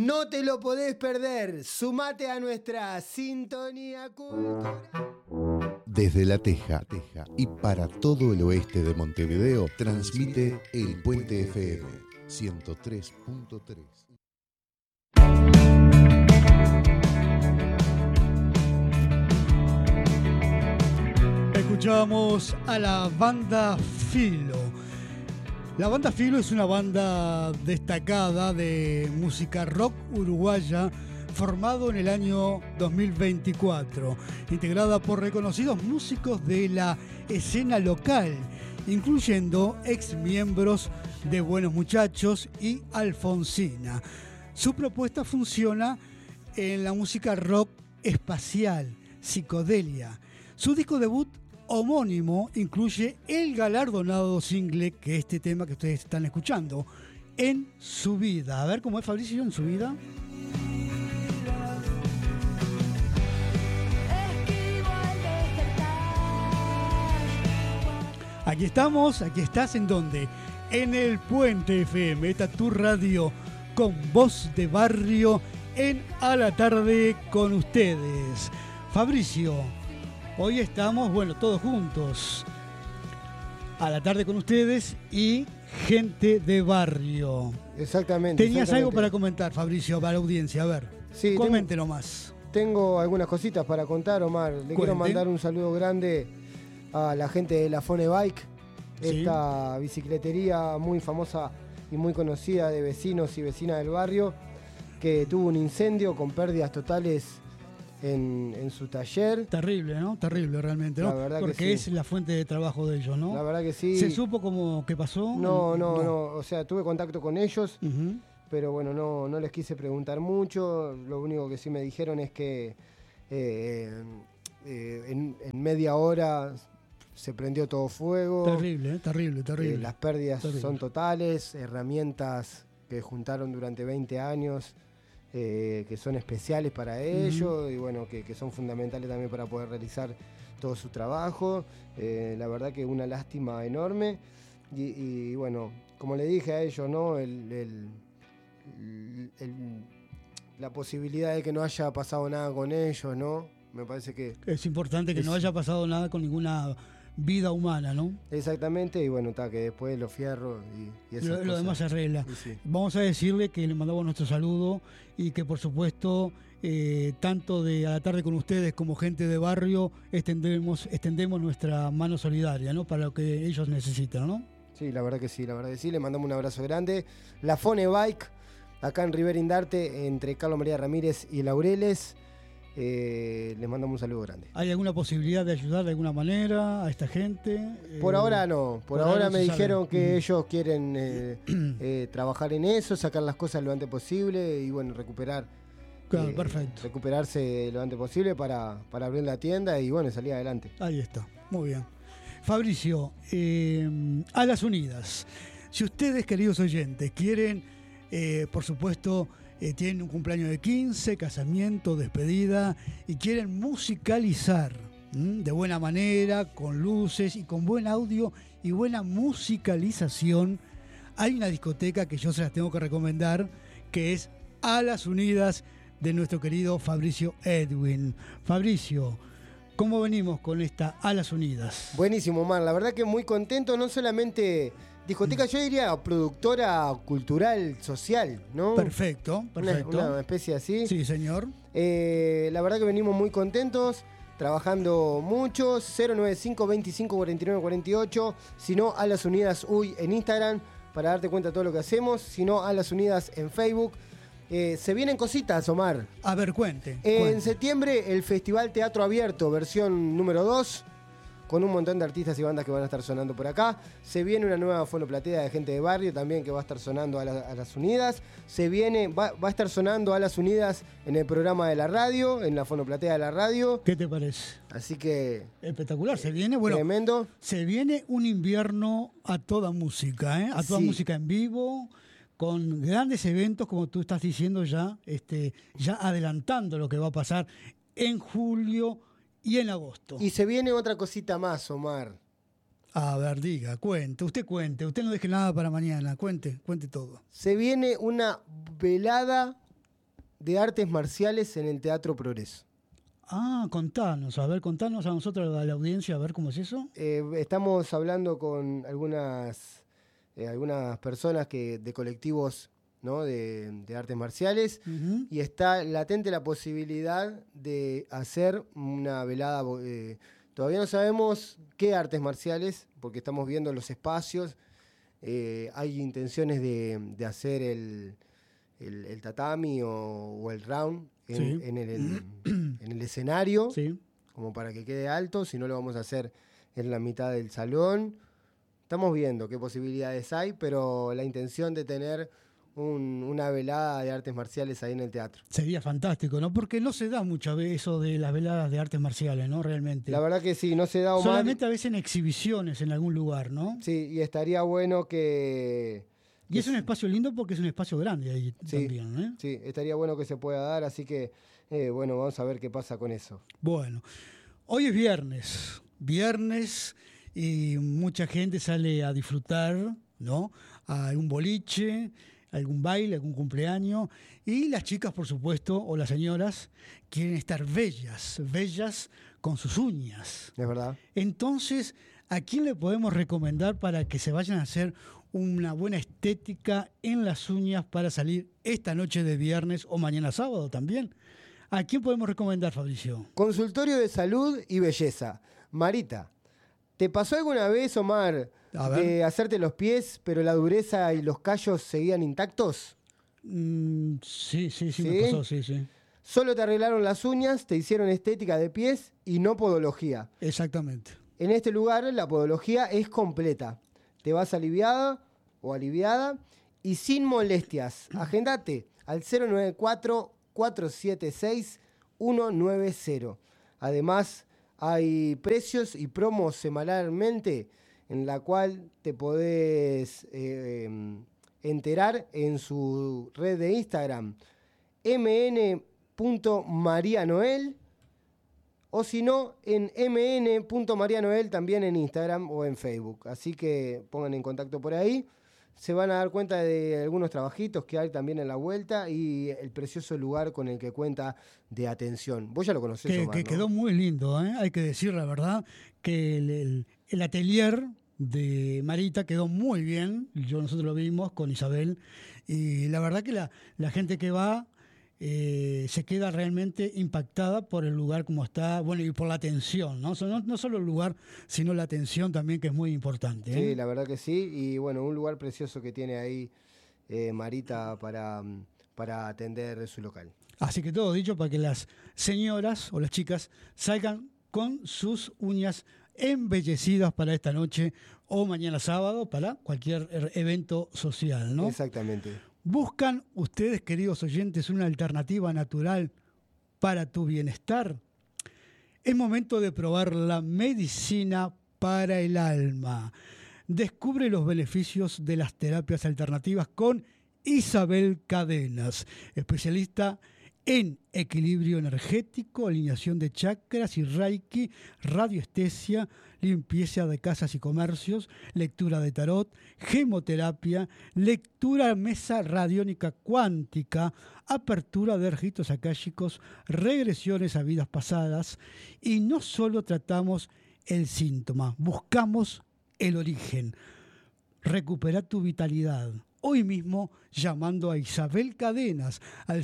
No te lo podés perder. Sumate a nuestra sintonía cultural. Desde La Teja y para todo el oeste de Montevideo, transmite El Puente FM 103.3. Escuchamos a la banda Filo. La banda Filo es una banda destacada de música rock uruguaya, formado en el año 2024, integrada por reconocidos músicos de la escena local, incluyendo ex miembros de Buenos Muchachos y Alfonsina. Su propuesta funciona en la música rock espacial, psicodelia. Su disco debut homónimo incluye el galardonado single, que es este tema que ustedes están escuchando, En Su Vida. A ver cómo es, Fabricio, En Su Vida. Aquí estamos, aquí estás, ¿en dónde? En el Puente FM, esta tu radio con voz de barrio en A la Tarde con ustedes. Fabricio, hoy estamos, todos juntos, A la Tarde con ustedes y gente de barrio. Exactamente. ¿Tenías algo para comentar, Fabricio, para la audiencia? A ver, sí, comente nomás. Tengo algunas cositas para contar, Omar. Quiero mandar un saludo grande a la gente de la Fone Bike, esta bicicletería muy famosa y muy conocida de vecinos y vecinas del barrio, que tuvo un incendio con pérdidas totales en su taller. Terrible, ¿no? Terrible realmente, ¿no? La verdad porque que sí. es la fuente de trabajo de ellos, ¿no? La verdad que sí. ¿Se supo cómo que pasó? No. O sea, tuve contacto con ellos, pero bueno, no les quise preguntar mucho. Lo único que sí me dijeron es que en media hora se prendió todo fuego. Terrible. Las pérdidas son totales, herramientas que juntaron durante 20 años, que son especiales para ellos y bueno, que son fundamentales también para poder realizar todo su trabajo. La verdad que una lástima enorme y bueno, como le dije a ellos, ¿no? La posibilidad de que no haya pasado nada con ellos, ¿no? Me parece que es importante que no haya pasado nada con ninguna vida humana, ¿no? Exactamente, y bueno, que después los fierros y esas cosas. Lo demás se arregla. Sí. Vamos a decirle que le mandamos nuestro saludo y que por supuesto, tanto de A la Tarde con ustedes como gente de barrio, extendemos nuestra mano solidaria, ¿no? Para lo que ellos necesitan, ¿no? Sí, la verdad que sí, le mandamos un abrazo grande. La Fone Bike, acá en Rivera Indarte, entre Carlos María Ramírez y Laureles. Les mandamos un saludo grande. ¿Hay alguna posibilidad de ayudar de alguna manera a esta gente? Por ahora no. Por ahora me dijeron que ellos quieren trabajar en eso, sacar las cosas lo antes posible y bueno, recuperarse lo antes posible para abrir la tienda y bueno, salir adelante. Ahí está, muy bien. Fabricio, a las unidas. Si ustedes, queridos oyentes, quieren, por supuesto, tienen un cumpleaños de 15, casamiento, despedida y quieren musicalizar de buena manera, con luces y con buen audio y buena musicalización, hay una discoteca que yo se las tengo que recomendar, que es A las Unidas, de nuestro querido Fabricio Edwin. Fabricio, ¿cómo venimos con esta A las Unidas? Buenísimo, Omar. La verdad que muy contento, no solamente discoteca, yo diría productora cultural, social, ¿no? Perfecto. Una especie así. Sí, señor. La verdad que venimos muy contentos, trabajando mucho. 095 25 49 48. Si no, A las Unidas Uy en Instagram, para darte cuenta de todo lo que hacemos. Si no, A las Unidas en Facebook. Se vienen cositas, Omar. A ver, cuente. En septiembre, el Festival Teatro Abierto, versión número 2. Con un montón de artistas y bandas que van a estar sonando por acá. Se viene una nueva fonoplatea de gente de barrio también que va a estar sonando a las Unidas. Va a estar sonando A las Unidas en el programa de la radio, en la fonoplatea de la radio. ¿Qué te parece? Así que... espectacular, se viene, tremendo. Se viene un invierno a toda música, a toda música en vivo, con grandes eventos, como tú estás diciendo ya adelantando lo que va a pasar en julio y en agosto. Y se viene otra cosita más, Omar. A ver, diga, cuente, usted no deje nada para mañana, cuente todo. Se viene una velada de artes marciales en el Teatro Progreso. Contanos a nosotros, a la audiencia, a ver cómo es eso. Estamos hablando con algunas personas de colectivos, ¿no? de artes marciales, y está latente la posibilidad de hacer una velada. Todavía no sabemos qué artes marciales, porque estamos viendo los espacios. Hay intenciones de hacer el tatami o el round en el escenario, como para que quede alto. Si no, lo vamos a hacer en la mitad del salón. Estamos viendo qué posibilidades hay, pero la intención de tener una velada de artes marciales ahí en el teatro. Sería fantástico, ¿no? Porque no se da muchas veces eso de las veladas de artes marciales, ¿no? Realmente. La verdad que sí, no se da, Omar. Solamente a veces en exhibiciones en algún lugar, ¿no? Sí, y estaría bueno que... Y es un espacio lindo porque es un espacio grande ahí también, ¿eh? Sí, estaría bueno que se pueda dar, así que, vamos a ver qué pasa con eso. Bueno, hoy es viernes y mucha gente sale a disfrutar, ¿no? A algún boliche, algún baile, algún cumpleaños, y las chicas, por supuesto, o las señoras, quieren estar bellas con sus uñas. Es verdad. Entonces, ¿a quién le podemos recomendar para que se vayan a hacer una buena estética en las uñas para salir esta noche de viernes o mañana sábado también? ¿A quién podemos recomendar, Fabricio? Consultorio de Salud y Belleza. Marita, ¿te pasó alguna vez, Omar, de hacerte los pies, pero la dureza y los callos seguían intactos? Sí, me pasó, sí. Solo te arreglaron las uñas, te hicieron estética de pies y no podología. Exactamente. En este lugar la podología es completa. Te vas aliviada o aliviada y sin molestias. Agendate al 094-476-190. Además, hay precios y promos semanalmente en la cual te podés enterar en su red de Instagram, mn.marianoel, o si no, en mn.marianoel también en Instagram o en Facebook. Así que pongan en contacto por ahí. Se van a dar cuenta de algunos trabajitos que hay también en la vuelta y el precioso lugar con el que cuenta de atención. Vos ya lo conocés, Omar, que ¿no? quedó muy lindo, ¿eh? Hay que decir la verdad, que el atelier de Marita quedó muy bien. Nosotros lo vimos con Isabel y la verdad que la gente que va se queda realmente impactada por el lugar como está, bueno, y por la atención, ¿no? No solo el lugar, sino la atención también, que es muy importante, ¿eh? Sí, la verdad que sí, y bueno, un lugar precioso que tiene ahí Marita para atender su local. Así que todo dicho para que las señoras o las chicas salgan con sus uñas embellecidas para esta noche o mañana sábado para cualquier evento social, ¿no? Exactamente. ¿Buscan ustedes, queridos oyentes, una alternativa natural para tu bienestar? Es momento de probar la medicina para el alma. Descubre los beneficios de las terapias alternativas con Isabel Cadenas, especialista en equilibrio energético, alineación de chakras y reiki, radioestesia, limpieza de casas y comercios, lectura de tarot, gemoterapia, lectura mesa radiónica cuántica, apertura de registros akáshicos, regresiones a vidas pasadas. Y no solo tratamos el síntoma, buscamos el origen. Recupera tu vitalidad. Hoy mismo llamando a Isabel Cadenas al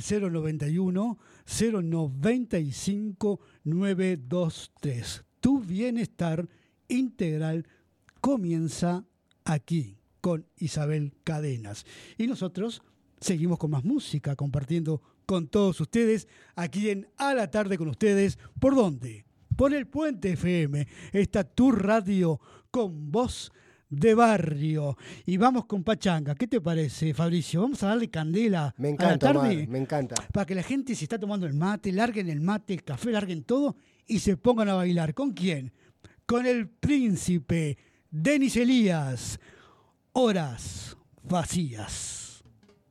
091-095-923. Tu bienestar integral comienza aquí con Isabel Cadenas. Y nosotros seguimos con más música, compartiendo con todos ustedes aquí en A la Tarde con ustedes. ¿Por dónde? Por el Puente FM. Está tu radio con voz de barrio. Y vamos con pachanga. ¿Qué te parece, Fabricio? Vamos a darle candela. Me encanta, a la tarde, Omar, me encanta. Para que la gente se está tomando el mate, larguen el mate, el café, larguen todo y se pongan a bailar. ¿Con quién? Con el príncipe Denis Elías. Horas vacías.